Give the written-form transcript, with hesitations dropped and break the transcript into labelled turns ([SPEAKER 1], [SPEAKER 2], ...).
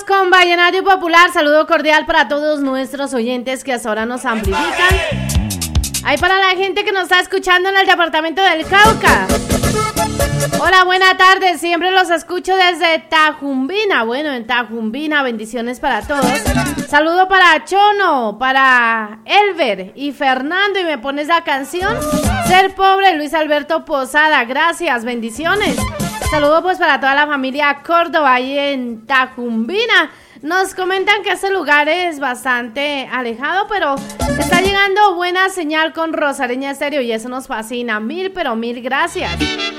[SPEAKER 1] Vamos con Vallenato Popular. Saludo cordial para todos nuestros oyentes que hasta ahora nos amplifican. Ahí para la gente que nos está escuchando en el departamento del Cauca. Hola, buena tarde. Siempre los escucho desde Tajumbina. Bueno, en Tajumbina, bendiciones para todos. Saludo para Chono, para Elber y Fernando. Y me pones la canción Ser Pobre, Luis Alberto Posada. Gracias, bendiciones. Saludo pues para toda la familia Córdoba ahí en Tajumbina. Nos comentan que este lugar es bastante alejado, pero está llegando buena señal con Rosareña Estéreo y eso nos fascina. Mil, pero mil gracias.